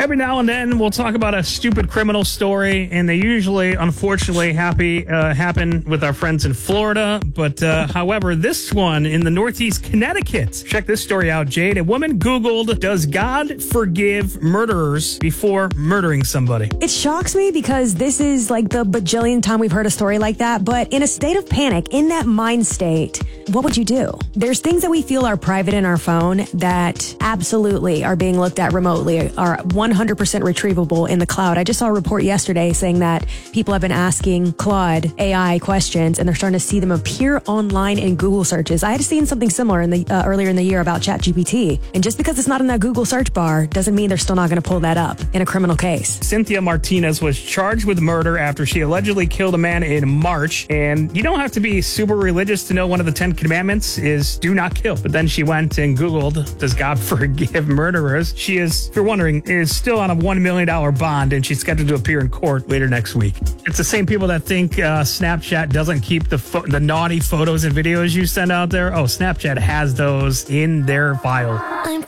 Every now and then, we'll talk about a stupid criminal story, and they usually, unfortunately, happen with our friends in Florida. But, however, this one in the Northeast Connecticut. Check this story out, Jade. A woman Googled, does God forgive murderers before murdering somebody? It shocks me because this is like the bajillion time we've heard a story like that. But in a state of panic, in that mind state, what would you do? There's things that we feel are private in our phone that absolutely are being looked at remotely, are 100% retrievable in the cloud. I just saw a report yesterday saying that people have been asking Claude AI questions and they're starting to see them appear online in Google searches. I had seen something similar in the earlier in the year about ChatGPT. And just because it's not in that Google search bar doesn't mean they're still not going to pull that up in a criminal case. Cynthia Martinez was charged with murder after she allegedly killed a man in March. And you don't have to be super religious to know one of the 10 commandments is do not kill. But then she went and Googled, does God forgive murderers? She is, if you're wondering, is still on a $1 million bond, and she's scheduled to appear in court later next week. It's the same people that think Snapchat doesn't keep the naughty photos and videos you send out there. Oh, Snapchat has those in their file.